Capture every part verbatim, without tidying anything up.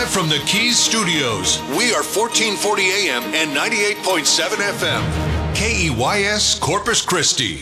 Live from the Keys Studios, we are fourteen forty A M and ninety-eight point seven F M. K E Y S Corpus Christi.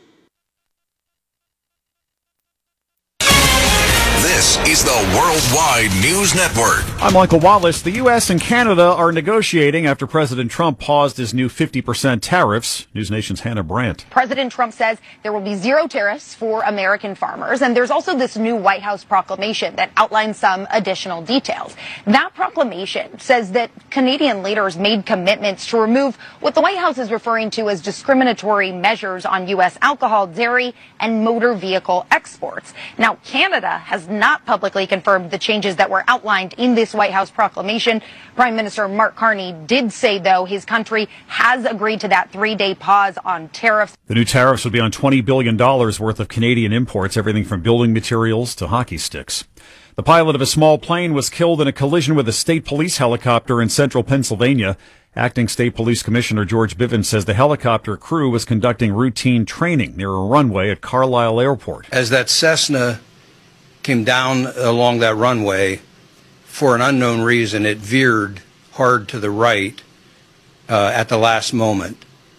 This is the Worldwide News Network. I'm Michael Wallace. The U S and Canada are negotiating after President Trump paused his new fifty percent tariffs. News Nation's Hannah Brandt. President Trump says there will be zero tariffs for American farmers. And there's also this new White House proclamation that outlines some additional details. That proclamation says that Canadian leaders made commitments to remove what the White House is referring to as discriminatory measures on U S alcohol, dairy, and motor vehicle exports. Now, Canada has not publicly confirmed the changes that were outlined in this White House proclamation. Prime Minister Mark Carney did say, though, his country has agreed to that three-day pause on tariffs. The new tariffs would be on twenty billion dollars worth of Canadian imports, everything from building materials to hockey sticks. The pilot of a small plane was killed in a collision with a state police helicopter in central Pennsylvania. Acting State Police Commissioner George Bivens says the helicopter crew was conducting routine training near a runway at Carlisle Airport. As that Cessna came down along that runway, for an unknown reason, it veered hard to the right uh, at the last moment.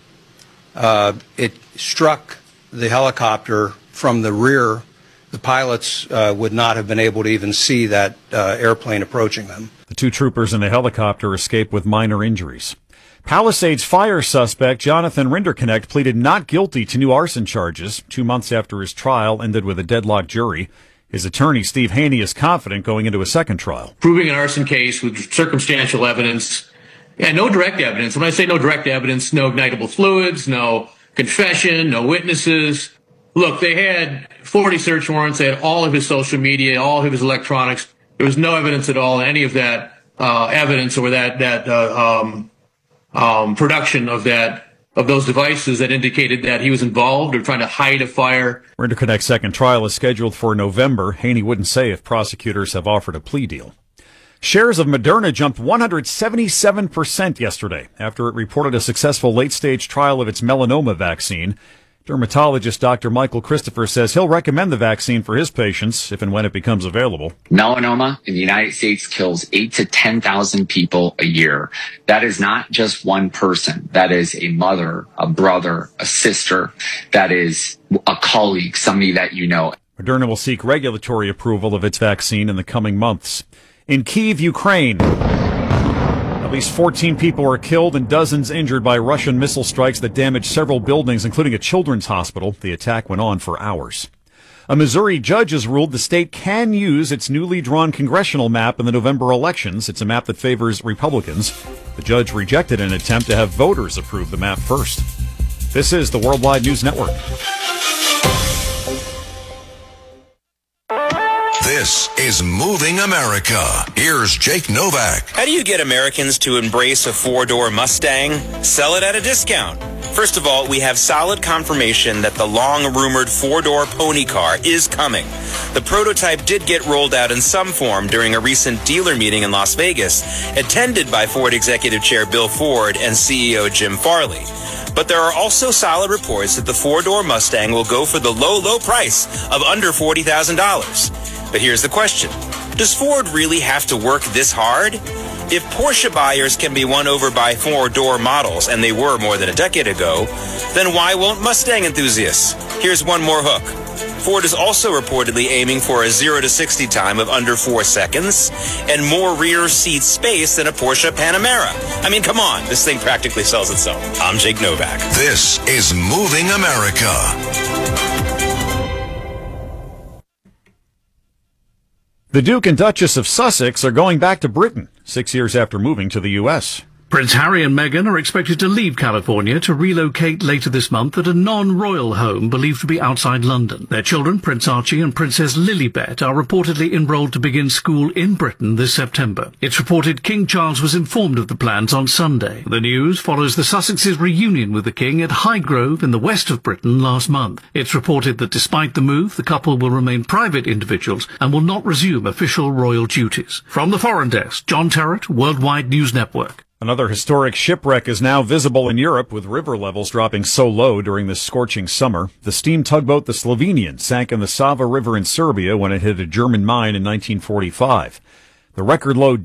Uh, it struck the helicopter from the rear. The pilots uh, would not have been able to even see that uh, airplane approaching them. The two troopers in the helicopter escaped with minor injuries. Palisades fire suspect Jonathan Rinderknecht pleaded not guilty to new arson charges two months after his trial ended with a deadlocked jury. His attorney, Steve Haney, is confident going into a second trial. Proving an arson case with circumstantial evidence, and no direct evidence. When I say no direct evidence, no ignitable fluids, no confession, no witnesses. Look, they had forty search warrants. They had all of his social media, all of his electronics. There was no evidence at all, any of that uh, evidence or that that uh, um, um, production of that of those devices that indicated that he was involved or trying to hide a fire. Rinderknecht's second trial is scheduled for November. Haney wouldn't say if prosecutors have offered a plea deal. Shares of Moderna jumped one hundred seventy-seven percent yesterday after it reported a successful late-stage trial of its melanoma vaccine. Dermatologist Doctor Michael Christopher says he'll recommend the vaccine for his patients if and when it becomes available. Melanoma in the United States kills eight to ten thousand people a year. That is not just one person. That is a mother, a brother, a sister. That is a colleague, somebody that you know. Moderna will seek regulatory approval of its vaccine in the coming months. In Kyiv, Ukraine, at least fourteen people were killed and dozens injured by Russian missile strikes that damaged several buildings, including a children's hospital. The attack went on for hours. A Missouri judge has ruled the state can use its newly drawn congressional map in the November elections. It's a map that favors Republicans. The judge rejected an attempt to have voters approve the map first. This is the Worldwide News Network. This is Moving America. Here's Jake Novak. How do you get Americans to embrace a four-door Mustang? Sell it at a discount. First of all, we have solid confirmation that the long-rumored four-door pony car is coming. The prototype did get rolled out in some form during a recent dealer meeting in Las Vegas, attended by Ford Executive Chair Bill Ford and C E O Jim Farley. But there are also solid reports that the four-door Mustang will go for the low, low price of under forty thousand dollars. But here's the question. Does Ford really have to work this hard? If Porsche buyers can be won over by four-door models, and they were more than a decade ago, then why won't Mustang enthusiasts? Here's one more hook. Ford is also reportedly aiming for a zero to sixty time of under four seconds and more rear seat space than a Porsche Panamera. I mean, come on, this thing practically sells itself. I'm Jake Novak. This is Moving America. The Duke and Duchess of Sussex are going back to Britain six years after moving to the U S Prince Harry and Meghan are expected to leave California to relocate later this month at a non-royal home believed to be outside London. Their children, Prince Archie and Princess Lilibet, are reportedly enrolled to begin school in Britain this September. It's reported King Charles was informed of the plans on Sunday. The news follows the Sussexes' reunion with the King at Highgrove in the west of Britain last month. It's reported that despite the move, the couple will remain private individuals and will not resume official royal duties. From the Foreign Desk, John Terrett, Worldwide News Network. Another historic shipwreck is now visible in Europe, with river levels dropping so low during this scorching summer. The steam tugboat the Slovenian sank in the Sava River in Serbia when it hit a German mine in nineteen forty-five. The record low